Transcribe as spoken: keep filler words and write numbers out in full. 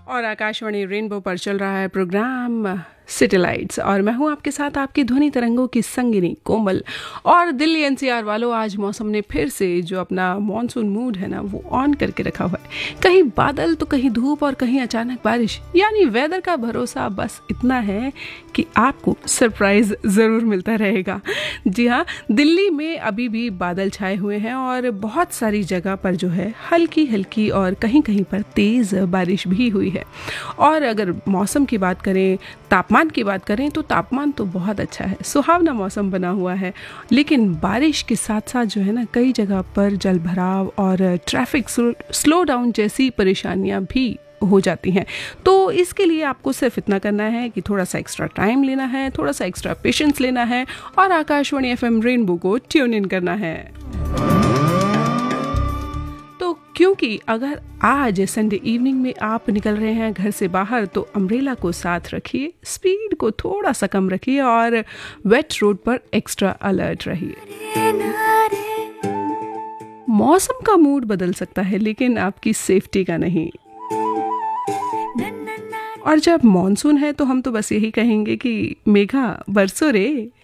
और आकाशवाणी रेनबो पर चल रहा है प्रोग्राम सिटी लाइट्स और मैं हूं आपके साथ आपकी ध्वनि तरंगों की संगिनी कोमल। और दिल्ली एनसीआर वालों, आज मौसम ने फिर से जो अपना मॉनसून मूड है ना वो ऑन करके रखा हुआ है। कहीं बादल तो कहीं धूप और कहीं अचानक बारिश, यानी वेदर का भरोसा बस इतना है कि आपको सरप्राइज जरूर मिलता रहेगा। जी हाँ, दिल्ली में अभी भी बादल छाए हुए हैं और बहुत सारी जगह पर जो है हल्की हल्की और कहीं कहीं पर तेज बारिश भी हुई है। और अगर मौसम की बात करें, तापमान की बात करें तो तापमान तो बहुत अच्छा है, सुहावना मौसम बना हुआ है। लेकिन बारिश के साथ साथ जो है ना कई जगह पर जल भराव और ट्रैफिक स्लो डाउन जैसी परेशानियां भी हो जाती हैं। तो इसके लिए आपको सिर्फ इतना करना है कि थोड़ा सा एक्स्ट्रा टाइम लेना है, थोड़ा सा एक्स्ट्रा पेशेंस लेना है और आकाशवाणी एफएम रेनबो को ट्यून इन करना है। क्योंकि अगर आज संडे इवनिंग में आप निकल रहे हैं घर से बाहर तो अम्ब्रेला को साथ रखिए, स्पीड को थोड़ा सा कम रखिए और वेट रोड पर एक्स्ट्रा अलर्ट रहिए। मौसम का मूड बदल सकता है लेकिन आपकी सेफ्टी का नहीं। और जब मॉनसून है तो हम तो बस यही कहेंगे कि मेघा बरसो रे।